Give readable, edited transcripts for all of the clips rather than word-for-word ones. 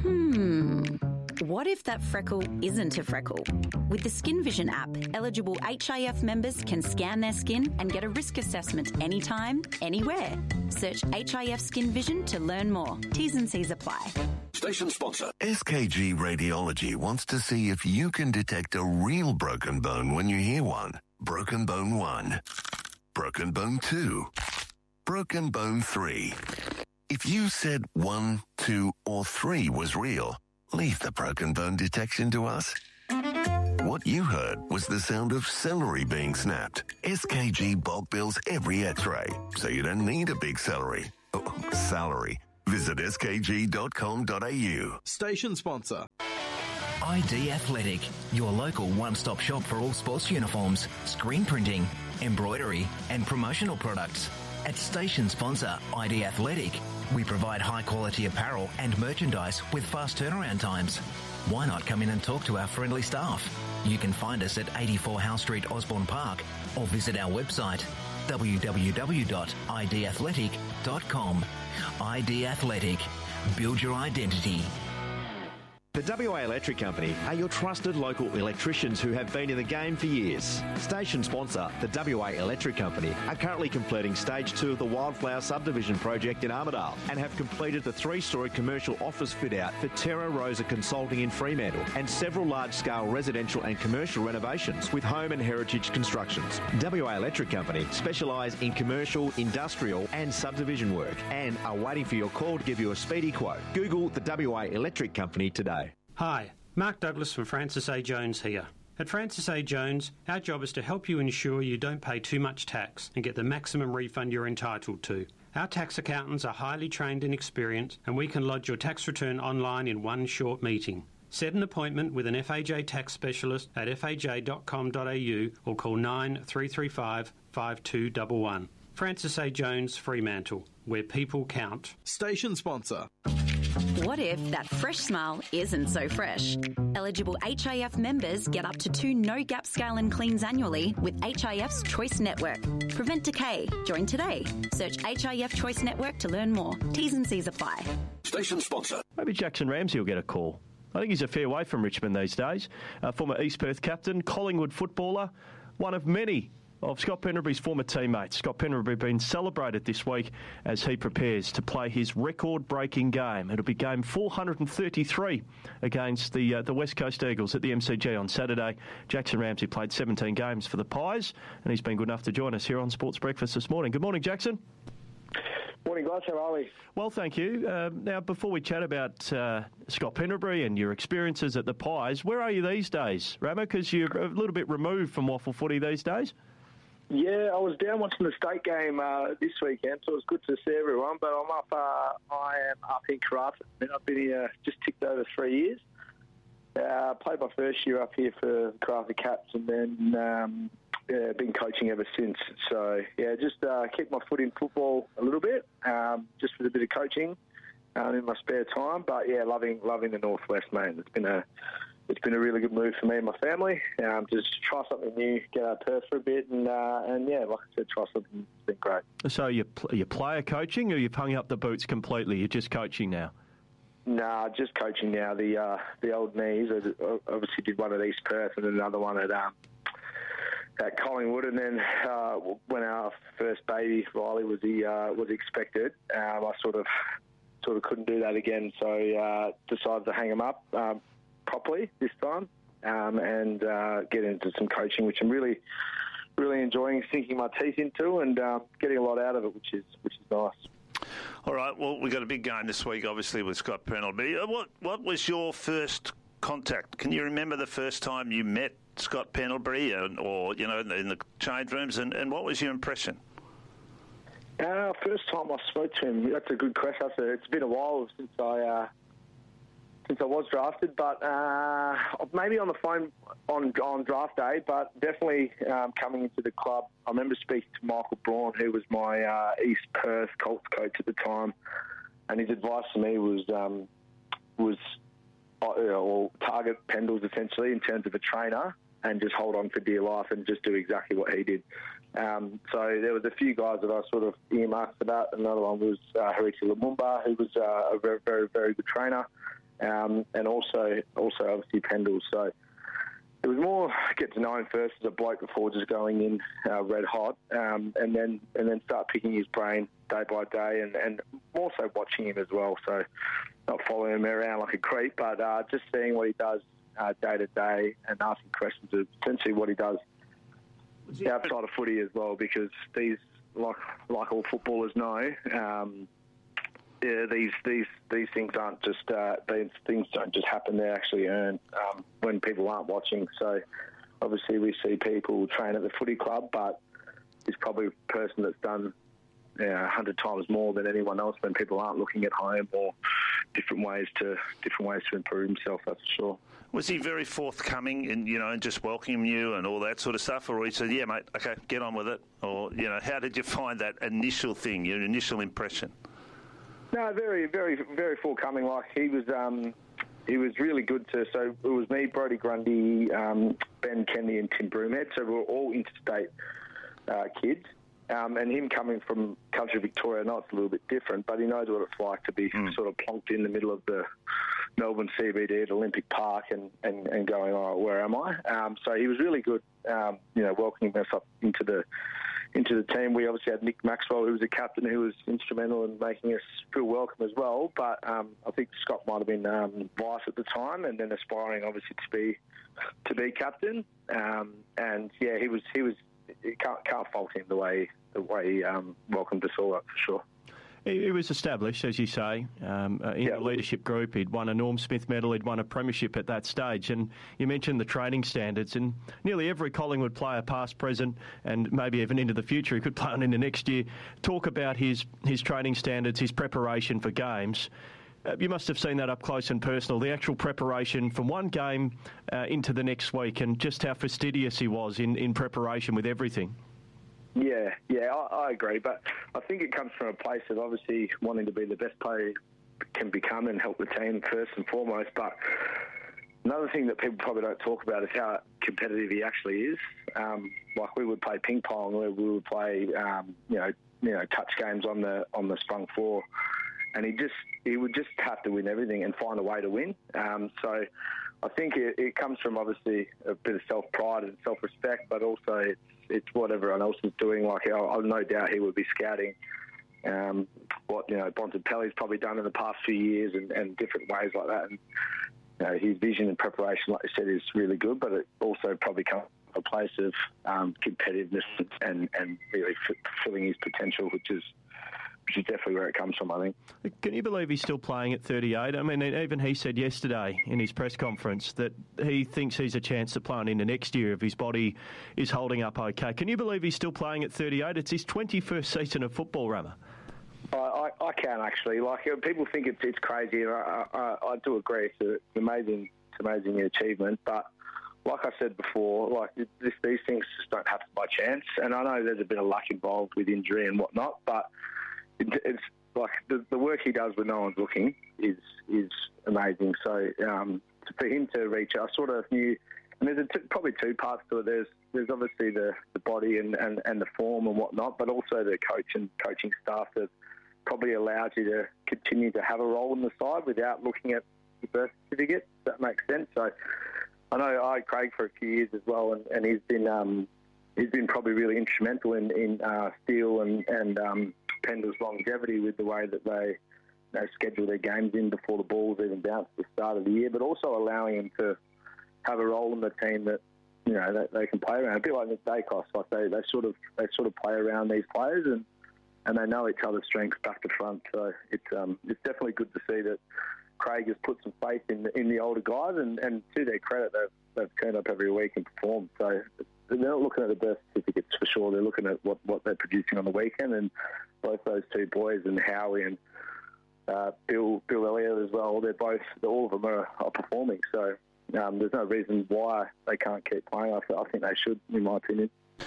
What if that freckle isn't a freckle? With the Skin Vision app, eligible HIF members can scan their skin and get a risk assessment anytime, anywhere. Search HIF Skin Vision to learn more. T's and C's apply. Station sponsor. SKG Radiology wants to see if you can detect a real broken bone when you hear one. Broken bone 1. Broken bone 2. Broken bone 3. If you said 1, 2 or 3 was real, leave the broken bone detection to us. What you heard was the sound of celery being snapped. SKG bulk bills every x-ray, so you don't need a big salary. Visit skg.com.au. Station sponsor. ID Athletic, your local one-stop shop for all sports uniforms, screen printing, embroidery and promotional products. At station sponsor ID Athletic, we provide high-quality apparel and merchandise with fast turnaround times. Why not come in and talk to our friendly staff? You can find us at 84 Howe Street, Osborne Park, or visit our website www.idathletic.com. ID Athletic. Build your identity. The WA Electric Company are your trusted local electricians who have been in the game for years. Station sponsor, the WA Electric Company, are currently completing Stage 2 of the Wildflower Subdivision project in Armidale and have completed the 3-storey commercial office fit-out for Terra Rosa Consulting in Fremantle and several large-scale residential and commercial renovations with home and heritage constructions. WA Electric Company specialise in commercial, industrial and subdivision work and are waiting for your call to give you a speedy quote. Google the WA Electric Company today. Hi, Mark Douglas from Francis A. Jones here. At Francis A. Jones, our job is to help you ensure you don't pay too much tax and get the maximum refund you're entitled to. Our tax accountants are highly trained and experienced, and we can lodge your tax return online in one short meeting. Set an appointment with an FAJ tax specialist at faj.com.au or call 9335 5211. Francis A. Jones, Fremantle, where people count. Station sponsor. What if that fresh smile isn't so fresh? Eligible HIF members get up to 2 no-gap scale and cleans annually with HIF's Choice Network. Prevent decay. Join today. Search HIF Choice Network to learn more. T's and C's apply. Station sponsor. Maybe Jackson Ramsey will get a call. I think he's a fair way from Richmond these days. Former East Perth captain, Collingwood footballer, one of many of Scott Pendlebury's former teammates. Scott Pendlebury being celebrated this week as he prepares to play his record-breaking game. It'll be game 433 against the West Coast Eagles at the MCG on Saturday. Jackson Ramsey played 17 games for the Pies, and he's been good enough to join us here on Sports Breakfast this morning. Good morning, Jackson. Morning, guys. How are we? Well, thank you. Now, before we chat about Scott Pendlebury and your experiences at the Pies, where are you these days, Ramo? Because you're a little bit removed from waffle footy these days. Yeah, I was down watching the state game this weekend, so it was good to see everyone. But I am up in Karratha. I've been here just ticked over 3 years. Played my first year up here for Karratha Cats, and then been coaching ever since. So yeah, just keep my foot in football a little bit, just with a bit of coaching in my spare time. But yeah, loving the Northwest, mate. It's been a really good move for me and my family. Just try something new, get out of Perth for a bit, and yeah, like I said, try something. It's been great. So you player coaching, or you've hung up the boots completely? You're just coaching now? Nah, just coaching now. The old knees. I obviously did one at East Perth and then another one at Collingwood, and then when our first baby Riley was expected, I sort of couldn't do that again, so decided to hang him up properly this time, and get into some coaching, which I'm really enjoying, sinking my teeth into, and getting a lot out of it, which is nice. All right. Well, we've got a big game this week, obviously, with Scott Pendlebury. What was your first contact? Can you remember the first time you met Scott Pendlebury, or in the change rooms, and what was your impression? First time I spoke to him, that's a good question. It's been a while since I was drafted, but maybe on the phone on draft day, but definitely coming into the club. I remember speaking to Michael Braun, who was my East Perth Colts coach at the time, and his advice to me was target Pendles essentially in terms of a trainer, and just hold on for dear life and just do exactly what he did. So there was a few guys that I sort of earmarked for that. Another one was Hariti Lumumba, who was a very, very, very good trainer. and also obviously Pendle. So it was more get to know him first as a bloke before just going in red hot, and then start picking his brain day by day, and more so watching him as well. So not following him around like a creep, but just seeing what he does day to day and asking questions of essentially what he does outside of footy as well, because these, like all footballers know, these things aren't just these things don't just happen. They actually earn when people aren't watching. So obviously we see people train at the footy club, but he's probably a person that's done 100 times more than anyone else when people aren't looking at home or different ways to improve himself. That's for sure. Was he very forthcoming and just welcoming you and all that sort of stuff, or he said, "Yeah, mate, okay, get on with it," or how did you find that initial thing, your initial impression? No, very, very, very forthcoming. Like he was really good to. So it was me, Brodie Grundy, Ben Kenny, and Tim Broomhead. So we were all interstate kids. And him coming from country Victoria, I know it's a little bit different, but he knows what it's like to be sort of plonked in the middle of the Melbourne CBD at Olympic Park and going, "Oh, where am I?" So he was really good, welcoming us up into the team. We obviously had Nick Maxwell, who was a captain, who was instrumental in making us feel welcome as well. But I think Scott might have been vice at the time, and then aspiring obviously to be captain. And yeah, he was. You can't fault him the way he welcomed us all up, for sure. He was established, as you say, in the leadership group. He'd won a Norm Smith medal. He'd won a premiership at that stage. And you mentioned the training standards. And nearly every Collingwood player, past, present, and maybe even into the future, he could play on into next year, talk about his training standards, his preparation for games. You must have seen that up close and personal, the actual preparation from one game into the next week, and just how fastidious he was in preparation with everything. Yeah, I agree. But I think it comes from a place of obviously wanting to be the best player he can become and help the team first and foremost. But another thing that people probably don't talk about is how competitive he actually is. Like we would play ping pong, where we would play, touch games on the sprung floor. And he would just have to win everything and find a way to win. So I think it comes from obviously a bit of self-pride and self-respect, but also it's what everyone else is doing. Like I've no doubt he would be scouting what Bontempelli's probably done in the past few years and different ways like that. And his vision and preparation, like I said, is really good, but it also probably comes from a place of competitiveness and really fulfilling his potential, which is definitely where it comes from, I think. Can you believe he's still playing at 38? I mean, even he said yesterday in his press conference that he thinks he's a chance to play on into next year if his body is holding up okay. Can you believe he's still playing at 38? It's his 21st season of football, Rammer. I can, actually. Like, people think it's crazy, and I do agree. It's an amazing achievement, but like I said before, like these things just don't happen by chance. And I know there's a bit of luck involved with injury and whatnot, but it's like the work he does when no one's looking is amazing. So for him to reach, I sort of knew, and there's probably two parts to it. There's obviously the body and the form and whatnot, but also the coaching staff that probably allows you to continue to have a role in the side without looking at the birth certificate. If that makes sense. So I know I had Craig for a few years as well, and he's been probably really instrumental in Steele and Pendle's longevity with the way that they schedule their games in before the balls even bounce at the start of the year, but also allowing him to have a role in the team that that they can play around. A bit like Nick Dacos, like they sort of play around these players and they know each other's strengths back to front. So it's definitely good to see that Craig has put some faith in the older guys, and to their credit, they've turned up every week and performed. So they're not looking at the birth certificates for sure. They're looking at what they're producing on the weekend, and both those two boys and Howie and Bill Elliott as well. All of them are performing. So there's no reason why they can't keep playing. I think they should, in my opinion.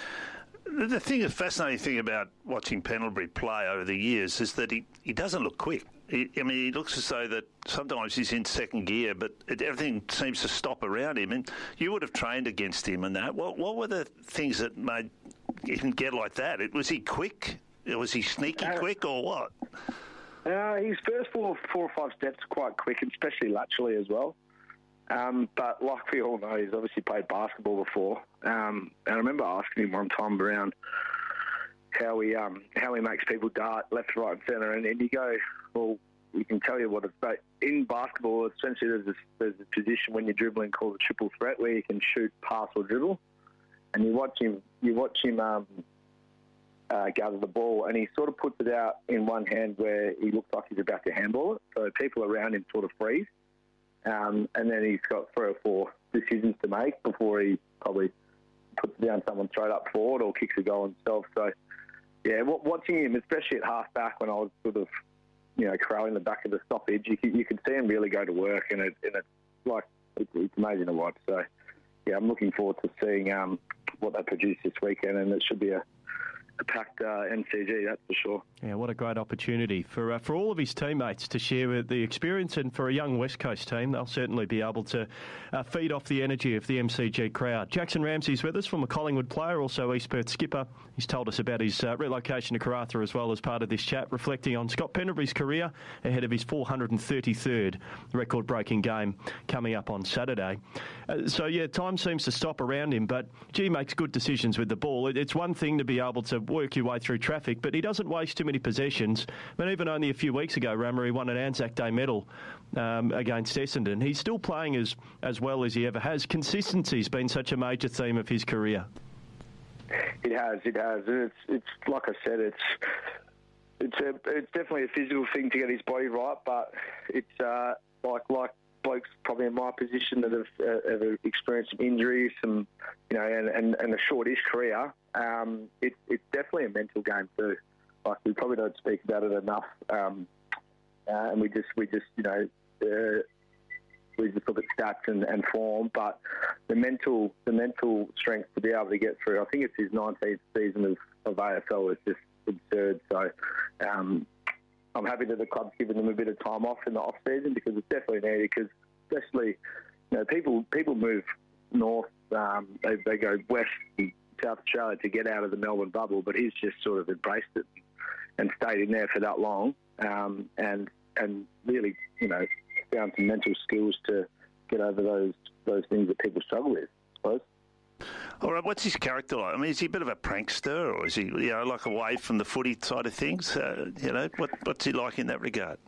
The fascinating thing about watching Pendlebury play over the years is that he doesn't look quick. He looks as though that sometimes he's in second gear, but everything seems to stop around him. And you would have trained against him and that. What were the things that made him get like that? Was he quick? Was he sneaky quick or what? His first four or five steps are quite quick, especially laterally as well. But like we all know, he's obviously played basketball before. And I remember asking him one time around how he makes people dart left, right, and centre, and you go, well, we can tell you what it's about. In basketball, essentially, there's a position when you're dribbling called a triple threat, where you can shoot, pass, or dribble. And you watch him gather the ball, and he sort of puts it out in one hand where he looks like he's about to handball it. So people around him sort of freeze, and then he's got 3 or 4 decisions to make before he probably puts down someone straight up forward or kicks a goal himself. So, yeah, watching him, especially at half back when I was sort of, crowing the back of the stoppage, you could see him really go to work, and it's amazing to watch. So, yeah, I'm looking forward to seeing what they produce this weekend, and it should be a packed MCG, that's for sure. Yeah, what a great opportunity for all of his teammates to share the experience, and for a young West Coast team, they'll certainly be able to feed off the energy of the MCG crowd. Jackson Ramsey's with us, from a Collingwood player, also East Perth skipper. He's told us about his relocation to Karratha as well as part of this chat, reflecting on Scott Pendlebury's career ahead of his 433rd record-breaking game coming up on Saturday. Time seems to stop around him, but he makes good decisions with the ball. It's one thing to be able to work your way through traffic, but he doesn't waste too many possessions. I mean, even only a few weeks ago, Rammer, he won an Anzac Day medal against Essendon. He's still playing as well as he ever has. Consistency's been such a major theme of his career. It has. It's like I said, it's definitely a physical thing to get his body right, but it's like blokes probably in my position that have experienced some injuries, and a shortish career. It's definitely a mental game too. Like, we probably don't speak about it enough, and we just look at stats and form, but the mental strength to be able to get through. I think it's his 19th season of AFL is just absurd. So I'm happy that the club's given them a bit of time off in the off season, because it's definitely needed. Because especially, people move north, they go west and South Australia to get out of the Melbourne bubble, but he's just sort of embraced it and stayed in there for that long, and really, found some mental skills to get over those things that people struggle with, I suppose. All right, what's his character like? I mean, is he a bit of a prankster, or is he, like, away from the footy side of things? What's he like in that regard?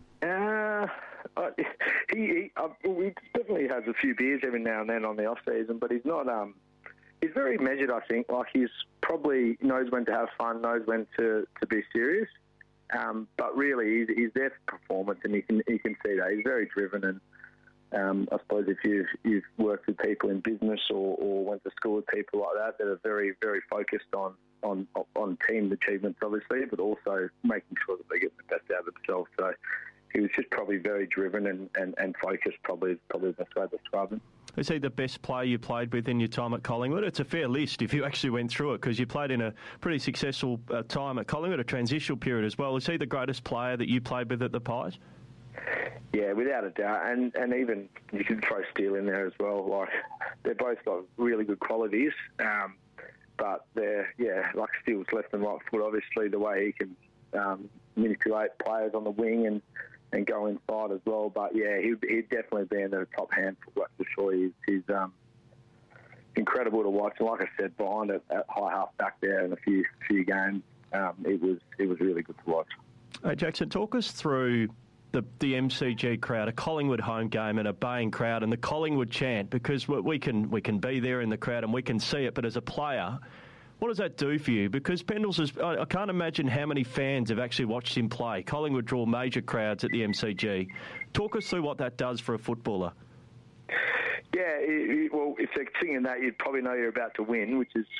He definitely has a few beers every now and then on the off season, but he's not. He's very measured, I think. Like, he's probably knows when to have fun, knows when to be serious. But really, he's there for performance, and you can see that he's very driven. And I suppose if you've worked with people in business or went to school with people like that are very, very focused on team achievements, obviously, but also making sure that they get the best out of themselves. So he was just probably very driven and focused. Probably the best way to describe him. Is he the best player you played with in your time at Collingwood? It's a fair list if you actually went through it, because you played in a pretty successful time at Collingwood, a transitional period as well. Is he the greatest player that you played with at the Pies? Yeah, without a doubt. And even you can throw Steele in there as well. Like, they're both got really good qualities, but like Steele's left and right foot, obviously, the way he can manipulate players on the wing and go inside as well. But yeah, he'd definitely be in the top handful, that's for sure. He's incredible to watch. And like I said, behind it at high half back there in a few games, it was really good to watch. Hey, Jackson, talk us through the MCG crowd, a Collingwood home game and a baying crowd, and the Collingwood chant, because we can be there in the crowd and we can see it, but as a player, what does that do for you? Because Pendles I can't imagine how many fans have actually watched him play. Collingwood draw major crowds at the MCG. Talk us through what that does for a footballer. Yeah, well, if they're singing that, you'd probably know you're about to win, which is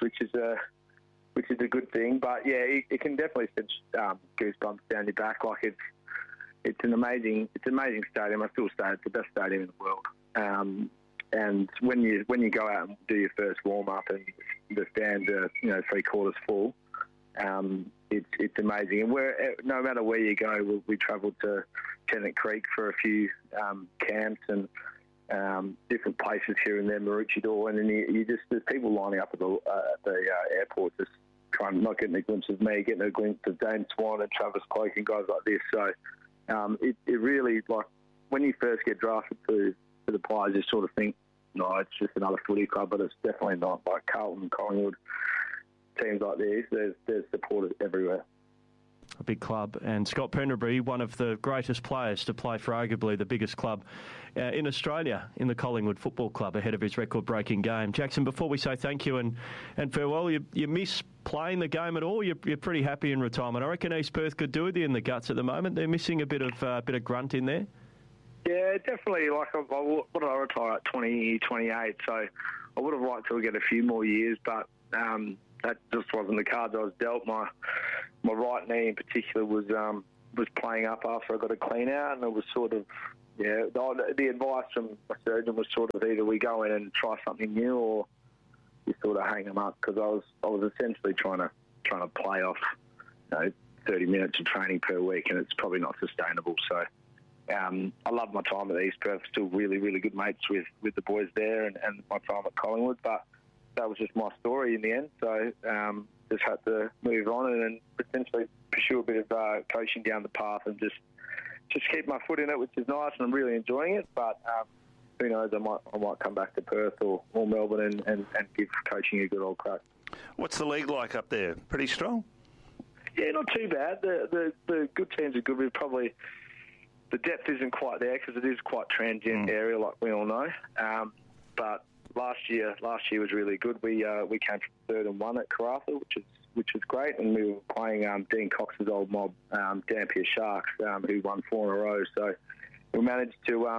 a good thing. But yeah, it can definitely send goosebumps down your back. Like, it's an amazing stadium. I still say it's the best stadium in the world. And when you go out and do your first warm up and the stands are 3/4 full, it's amazing. And no matter where you go, we travelled to Tennant Creek for a few camps and different places here and there, Maroochydore, and then there's people lining up at the airport just not getting a glimpse of me, getting a glimpse of Dane Swan and Travis Cloke and guys like this. So it really, like, when you first get drafted to the Pies, you sort of think, no, it's just another footy club, but it's definitely not. Like Carlton, Collingwood, teams like these, there's supporters everywhere. A big club, and Scott Pendlebury, one of the greatest players to play for arguably the biggest club in Australia, in the Collingwood Football Club, ahead of his record-breaking game. Jackson, before we say thank you and farewell, you miss playing the game at all? You're pretty happy in retirement. I reckon East Perth could do with you in the guts at the moment. They're missing a bit of grunt in there. Yeah, definitely. Like, what did I retire at 28? So I would have liked to get a few more years, but that just wasn't the cards I was dealt. My right knee in particular was playing up after I got a clean out, and it was sort of, the advice from my surgeon was sort of either we go in and try something new or you sort of hang them up, because I was essentially trying to play off 30 minutes of training per week, and it's probably not sustainable. So I love my time at East Perth. Still really, really good mates with the boys there and my time at Collingwood, but that was just my story in the end. So just had to move on and then potentially pursue a bit of coaching down the path and just keep my foot in it, which is nice, and I'm really enjoying it. But who knows, I might come back to Perth or Melbourne and give coaching a good old crack. What's the league like up there? Pretty strong? Yeah, not too bad. The good teams are good. We're probably... The depth isn't quite there because it is quite transient area, like we all know. But last year was really good. We came from 3rd and 1 at Karratha, which is great, and we were playing Dean Cox's old mob, Dampier Sharks, who won 4 in a row. So we managed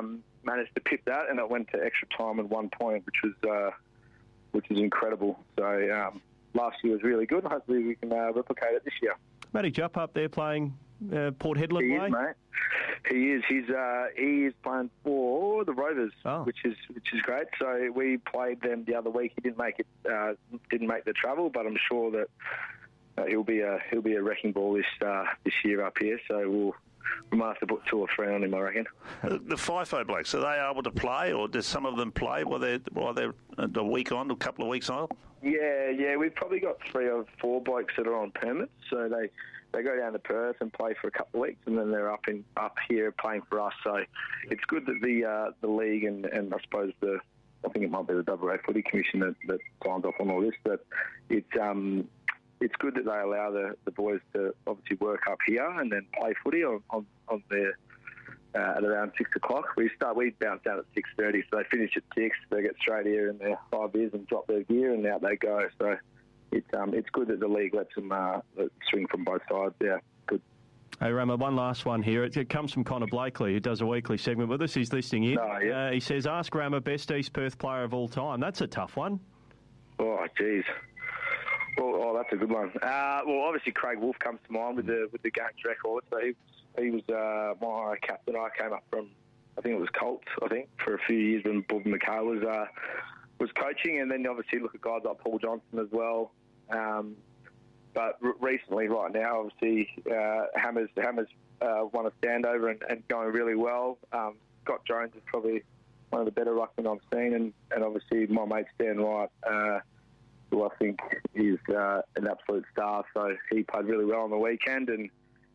to pip that, and it went to extra time and 1 point, which is incredible. So last year was really good, and hopefully we can replicate it this year. Matty Jupp up there playing Port Hedland way? He is, mate. He is. He is playing for the Rovers, which is great. So we played them the other week. He didn't make the travel, but I'm sure that he'll be a wrecking ball this year up here. So we might have to put 2 or 3 on him, I reckon. The FIFO blokes, are they able to play, or does some of them play while they're a week on, a couple of weeks on? Yeah. We've probably got 3 or 4 blokes that are on permits, so they go down to Perth and play for a couple of weeks, and then they're up here playing for us. So it's good that the league and I suppose I think it might be the WA Footy Commission that signs off on all this. But it's good that they allow the boys to obviously work up here and then play footy on their at around 6 o'clock. We bounce down at 6:30, so they finish at 6. They get straight here in their 5 beers and drop their gear, and out they go. So it's good that the league lets them swing from both sides. Yeah, good. Hey, Rama, one last one here. It comes from Connor Blakely, who does a weekly segment with us. He's listening in. Oh, yeah. He says, ask Rama, best East Perth player of all time. That's a tough one. Oh, jeez. Well, that's a good one. Well, obviously Craig Wolf comes to mind with the games record. So he was my captain. I came up from, I think it was Colts, for a few years when Bob McKay was coaching, and then obviously look at guys like Paul Johnson as well. But recently, right now, obviously, Hammers won a standover and going really well. Scott Jones is probably one of the better ruckmen I've seen, and obviously my mate Stan Wright, who I think is an absolute star. So he played really well on the weekend, and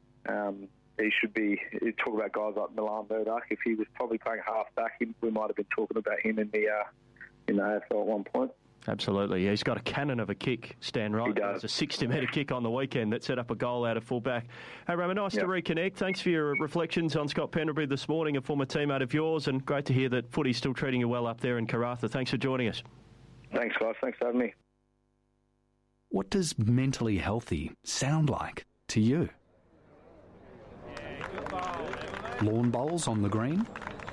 he should be. You talk about guys like Milan Murdoch. If he was probably playing half back, we might have been talking about him in the AFL at one point. Absolutely. Yeah, he's got a cannon of a kick, Stan Wright. He does. It's a 60-metre kick on the weekend that set up a goal out of full-back. Hey, Rama, nice to reconnect. Thanks for your reflections on Scott Pendlebury this morning, a former teammate of yours, and great to hear that footy's still treating you well up there in Karratha. Thanks for joining us. Thanks, guys. Thanks for having me. What does mentally healthy sound like to you? Lawn bowls on the green?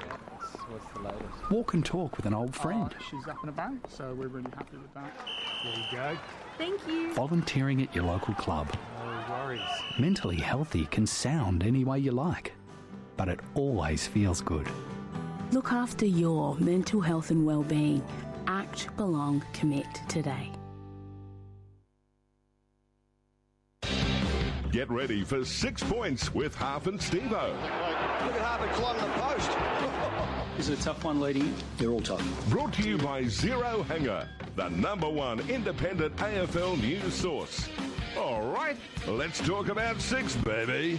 Walk and talk with an old friend. She's up and about, so we're really happy with that. There you go. Thank you. Volunteering at your local club. No worries. Mentally healthy can sound any way you like, but it always feels good. Look after your mental health and well-being. Act, belong, commit today. Get ready for 6 points with Harp and Steve-O. Look at Harp climbing the post. Is it a tough one leading in? They're all tough. Brought to you by Zero Hanger, the #1 independent AFL news source. All right, let's talk about 6, baby.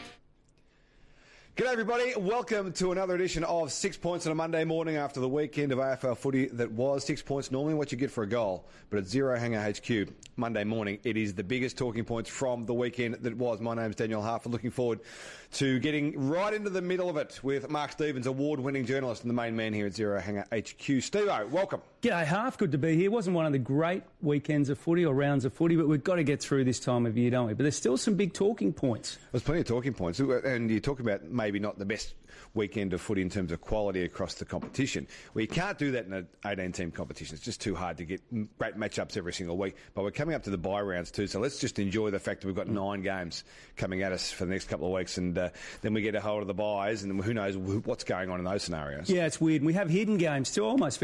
G'day everybody, welcome to another edition of 6 Points on a Monday morning after the weekend of AFL footy that was. 6 points normally what you get for a goal, but at Zero Hanger HQ Monday morning it is the biggest talking points from the weekend that was. My name's Daniel Harford, looking forward to getting right into the middle of it with Mark Stevens, award-winning journalist and the main man here at Zero Hanger HQ. Steve-O, welcome. G'day, Harf. Good to be here. It wasn't one of the great weekends of footy or rounds of footy, but we've got to get through this time of year, don't we? But there's still some big talking points. There's plenty of talking points, and you're talking about maybe not the best weekend of footy in terms of quality across the competition. Well, you can't do that in an 18-team competition. It's just too hard to get great matchups every single week. But we're coming up to the bye rounds too, so let's just enjoy the fact that we've got 9 games coming at us for the next couple of weeks, and then we get a hold of the byes, and who knows what's going on in those scenarios. Yeah, it's weird. We have hidden games too. I almost